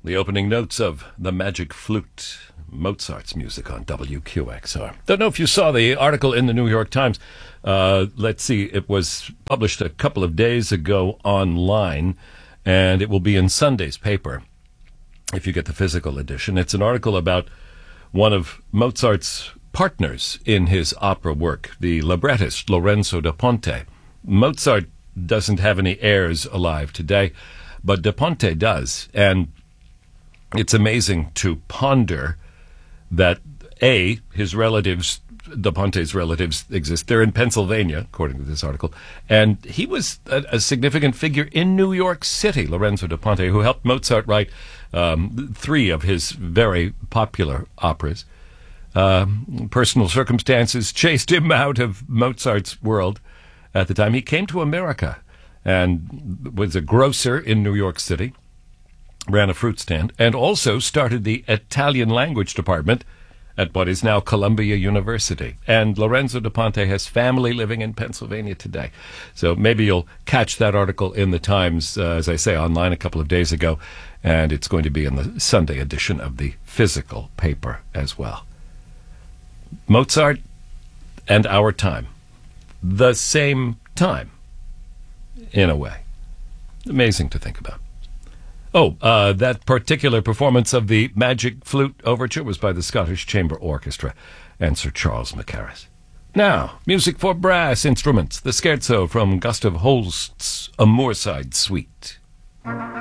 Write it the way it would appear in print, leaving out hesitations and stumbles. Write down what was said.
The opening notes of The Magic Flute, Mozart's music on WQXR. Don't know if you saw the article in the New York Times. Let's see, it was published a couple of days ago online, and it will be in Sunday's paper if you get the physical edition. It's an article about one of Mozart's partners in his opera work, the librettist Lorenzo da Ponte. Mozart doesn't have any heirs alive today, but da Ponte does, and it's amazing to ponder that, A, his relatives, da Ponte's relatives exist. They're in Pennsylvania, according to this article. And he was a significant figure in New York City, Lorenzo da Ponte, who helped Mozart write three of his very popular operas. Personal circumstances chased him out of Mozart's world at the time. He came to America and was a grocer in New York City, ran a fruit stand, and also started the Italian language department at what is now Columbia University. And Lorenzo da Ponte has family living in Pennsylvania today. So maybe you'll catch that article in the Times, as I say, online a couple of days ago, and it's going to be in the Sunday edition of the physical paper as well. Mozart and our time. The same time, in a way. Amazing to think about. That particular performance of the Magic Flute Overture was by the Scottish Chamber Orchestra and Sir Charles Mackerras. Now, music for brass instruments, the scherzo from Gustav Holst's A Moorside Suite.